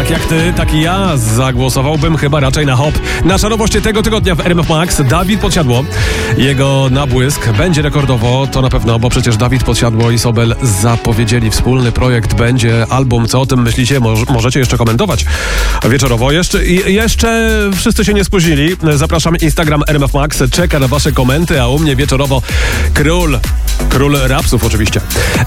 Tak jak ty, tak i ja zagłosowałbym chyba raczej na hop. Nasza nowość tego tygodnia w RMF Max, Dawid Podsiadło. Jego nabłysk będzie rekordowo, to na pewno, bo przecież Dawid Podsiadło i Sobel zapowiedzieli wspólny projekt, będzie album. Co o tym myślicie? Możecie jeszcze komentować wieczorowo. Jeszcze wszyscy się nie spóźnili. Zapraszam, Instagram RMF Max czeka na wasze komenty, a u mnie wieczorowo król rapsów oczywiście.